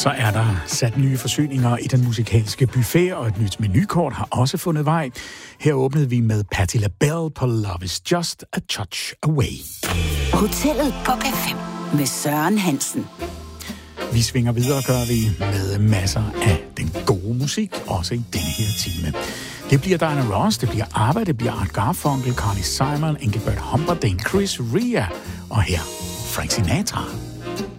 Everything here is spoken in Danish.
Så er der sat nye forsyninger i den musikalske buffet, og et nyt menukort har også fundet vej. Her åbnede vi med Patti LaBelle på Love is Just a Touch Away. Hotellet på Café med Søren Hansen. Vi svinger videre, gør vi, med masser af den gode musik, også i denne her time. Det bliver Diana Ross, det bliver ABBA, det bliver Art Garfunkel, Carly Simon, Engelbert Humperdinck, Chris Rea, og her Frank Sinatra.